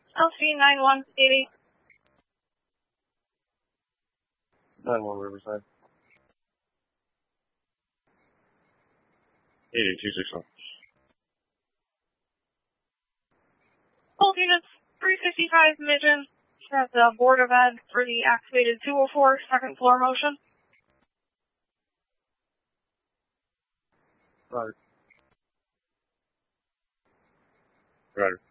LC 9180. 91 Riverside. 8261. Both units, 365 Mission, at the Board of Ed for the activated 204 second floor motion. Roger. Roger.